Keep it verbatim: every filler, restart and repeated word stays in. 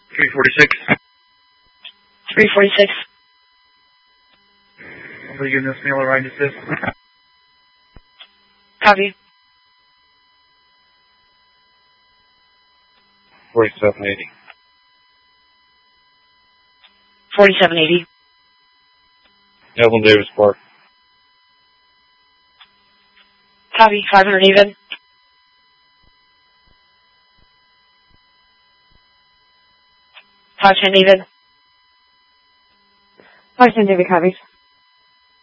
three forty-six. three forty-six. Somebody giving this meal a ride assist. Copy. forty-seven eighty. forty-seven eighty. Evelyn Davis Park. Copy. five hundred even. five ten even. five ten David copies.